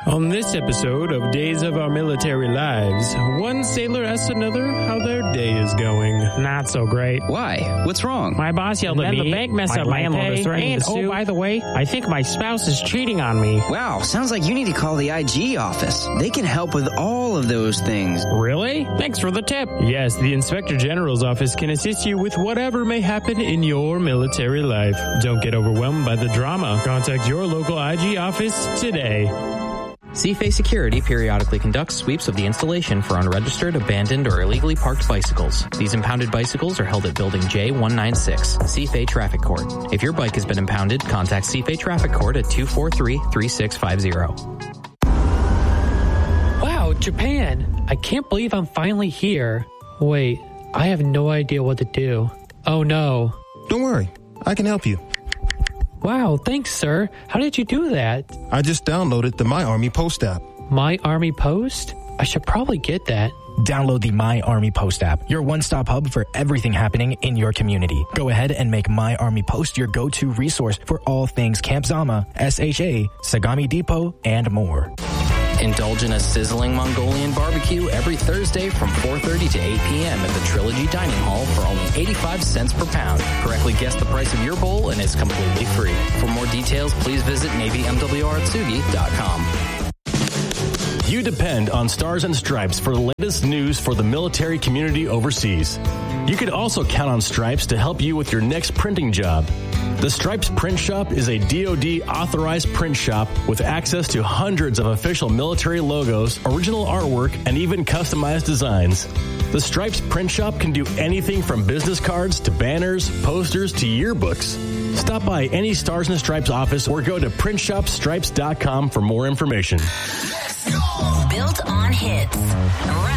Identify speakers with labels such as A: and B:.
A: On this episode of Days of Our Military Lives, one sailor asks another how their day is going.
B: Not so great.
C: Why? What's wrong?
B: My boss yelled at me.
A: The bank messed up my pay.
B: And, oh, by the way, I think my spouse is cheating on me.
C: Wow, sounds like you need to call the IG office. They can help with all of those things.
B: Really? Thanks for the tip.
A: Yes, the Inspector General's office can assist you with whatever may happen in your military life. Don't get overwhelmed by the drama. Contact your local IG office today.
D: CFA Security periodically conducts sweeps of the installation for unregistered, abandoned, or illegally parked bicycles. These impounded bicycles are held at Building J196, CFA Traffic Court. If your bike has been impounded, contact CFA Traffic Court at 243-3650.
E: Wow, Japan! I can't believe I'm finally here. Wait, I have no idea what to do. Oh no.
F: Don't worry, I can help you.
E: Wow, thanks, sir. How did you do that?
F: I just downloaded the My Army Post app.
E: My Army Post? I should probably get that.
G: Download the My Army Post app, your one-stop hub for everything happening in your community. Go ahead and make My Army Post your go-to resource for all things Camp Zama, SHA, Sagami Depot, and more.
D: Indulge in a sizzling Mongolian barbecue every Thursday from 4:30 to 8 p.m. at the Trilogy Dining Hall for only 85 cents per pound. Correctly guess the price of your bowl and it's completely free. For more details, please visit NavyMWRatsugi.com.
H: You depend on Stars and Stripes for the latest news for the military community overseas. You can also count on Stripes to help you with your next printing job. The Stripes Print Shop is a DoD authorized print shop with access to hundreds of official military logos, original artwork, and even customized designs. The Stripes Print Shop can do anything from business cards to banners, posters to yearbooks. Stop by any Stars and Stripes office or go to printshopstripes.com for more information.
I: Built on hits.